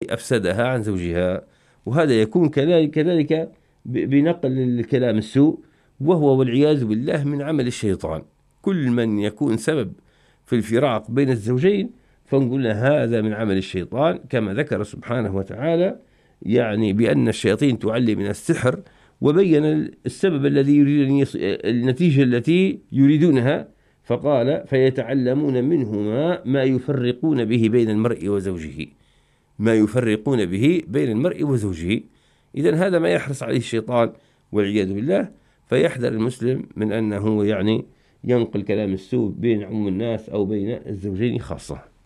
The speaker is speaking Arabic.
يعني أفسدها عن زوجها. وهذا يكون كذلك بنقل الكلام السوء، وهو والعياذ بالله من عمل الشيطان. كل من يكون سبب في الفراق بين الزوجين فنقول هذا من عمل الشيطان، كما ذكر سبحانه وتعالى يعني بأن الشياطين تعلم من السحر، وبين السبب الذي يريد النتيجة التي يريدونها، فقال فيتعلمون منهما ما يفرقون به بين المرء وزوجه، ما يفرقون به بين المرء وزوجه. إذن هذا ما يحرص عليه الشيطان والعياذ بالله. فيحذر المسلم من أنه يعني ينقل كلام السوء بين عموم الناس أو بين الزوجين خاصة.